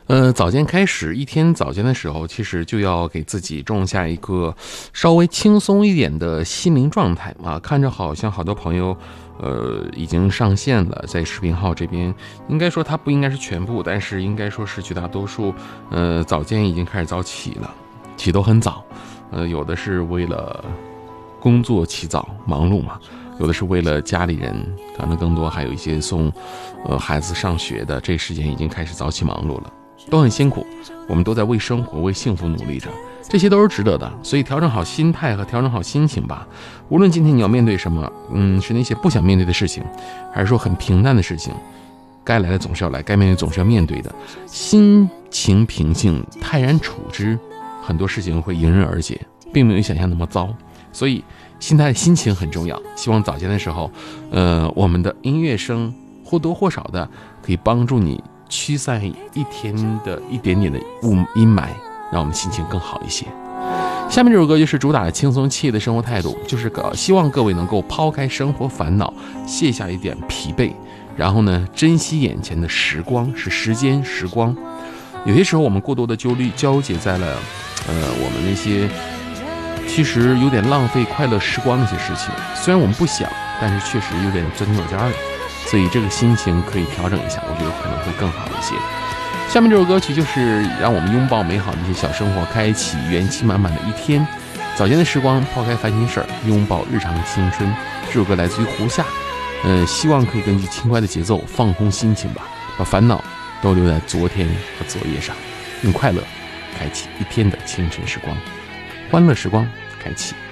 早间开始，一天早间的时候，其实就要给自己种下一个稍微轻松一点的心灵状态啊。看着好像好多朋友，已经上线了，在视频号这边，应该说它不应该是全部，但是应该说是绝大多数，早间已经开始早起了，起都很早，有的是为了工作起早忙碌嘛。有的是为了家里人，可能更多还有一些送，孩子上学的，这时间已经开始早起忙碌了，都很辛苦，我们都在为生活、为幸福努力着，这些都是值得的。所以调整好心态和调整好心情吧。无论今天你要面对什么，是那些不想面对的事情，还是说很平淡的事情，该来的总是要来，该面对总是要面对的。心情平静，泰然处之，很多事情会迎刃而解，并没有想象那么糟。所以心态心情很重要，希望早间的时候，我们的音乐声或多或少的可以帮助你驱散一天的一点点的阴霾，让我们心情更好一些。下面这首歌就是主打轻松惬意的生活态度，就是希望各位能够抛开生活烦恼，卸下一点疲惫，然后呢，珍惜眼前的时光，是时间时光。有些时候我们过多的纠结在了，我们那些其实有点浪费快乐时光的一些事情，虽然我们不想，但是确实有点钻牛角尖的，所以这个心情可以调整一下，我觉得可能会更好一些。下面这首歌曲就是让我们拥抱美好的一些小生活，开启元气满满的一天。早间的时光，抛开烦心事儿，拥抱日常的青春。这首歌来自于胡夏，希望可以根据轻快的节奏放空心情吧，把烦恼都留在昨天和昨夜上，用快乐开启一天的清晨时光，欢乐时光开启